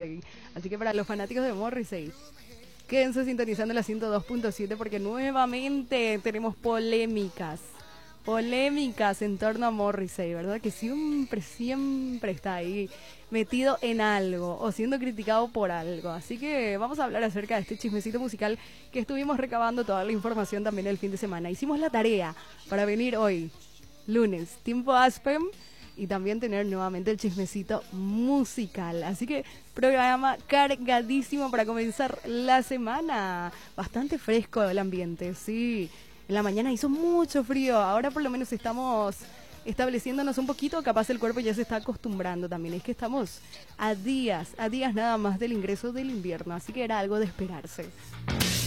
Morrissey. Así que para los fanáticos de Morrissey, quédense sintonizando la 102.7 porque nuevamente tenemos polémicas en torno a Morrissey, ¿verdad? Que siempre está ahí metido en algo o siendo criticado por algo. Así que vamos a hablar acerca de este chismecito musical que estuvimos recabando toda la información también el fin de semana. Hicimos la tarea para venir hoy, lunes, tiempo Aspen, y también tener nuevamente el chismecito musical. Así que programa cargadísimo para comenzar la semana. Bastante fresco el ambiente, sí. En la mañana hizo mucho frío, ahora por lo menos estamos estableciéndonos un poquito, capaz el cuerpo ya se está acostumbrando también. Es que estamos a días nada más del ingreso del invierno, así que era algo de esperarse.